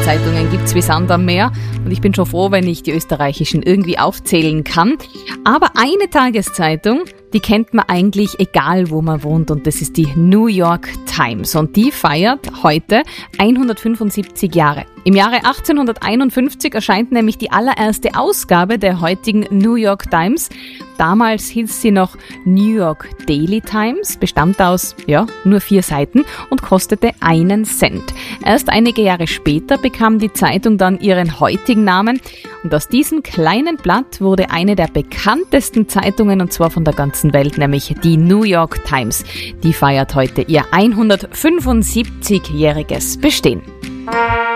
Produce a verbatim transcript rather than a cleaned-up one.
Tageszeitungen gibt's wie Sand am Meer und ich bin schon froh, wenn ich die österreichischen irgendwie aufzählen kann. Aber eine Tageszeitung, die kennt man eigentlich egal, wo man wohnt, und das ist die New York Times, und die feiert heute hundertfünfundsiebzig Jahre. Im Jahre achtzehnhunderteinundfünfzig erscheint nämlich die allererste Ausgabe der heutigen New York Times. Damals hieß sie noch New York Daily Times, bestand aus, ja, nur vier Seiten und kostete einen Cent. Erst einige Jahre später bekam die Zeitung dann ihren heutigen Namen, und aus diesem kleinen Blatt wurde eine der bekanntesten Zeitungen, und zwar von der ganzen Welt, nämlich die New York Times. Die feiert heute ihr hundertfünfundsiebzigjähriges Bestehen.